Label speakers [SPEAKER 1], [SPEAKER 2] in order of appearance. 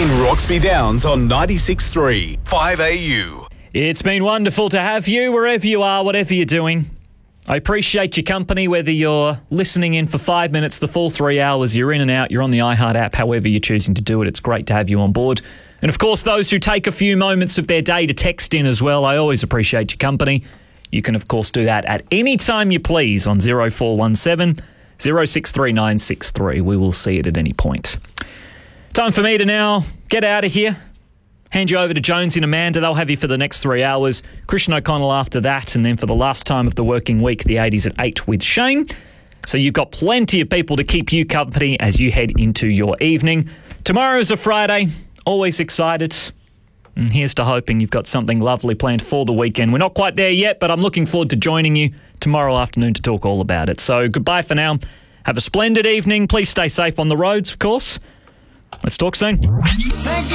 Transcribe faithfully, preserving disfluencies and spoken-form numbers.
[SPEAKER 1] in Roxby Downs on ninety-six point three, five A U.
[SPEAKER 2] It's been wonderful to have you wherever you are, whatever you're doing. I appreciate your company, whether you're listening in for five minutes, the full three hours, you're in and out, you're on the iHeart app, however you're choosing to do it. It's great to have you on board. And of course, those who take a few moments of their day to text in as well, I always appreciate your company. You can, of course, do that at any time you please on zero four one seven, zero six three nine six three. We will see it at any point. Time for me to now get out of here. Hand you over to Jonesy and Amanda. They'll have you for the next three hours. Christian O'Connell after that. And then for the last time of the working week, the eighties at eight with Shane. So you've got plenty of people to keep you company as you head into your evening. Tomorrow's a Friday. Always excited. And here's to hoping you've got something lovely planned for the weekend. We're not quite there yet, but I'm looking forward to joining you tomorrow afternoon to talk all about it. So goodbye for now. Have a splendid evening. Please stay safe on the roads, of course. Let's talk soon.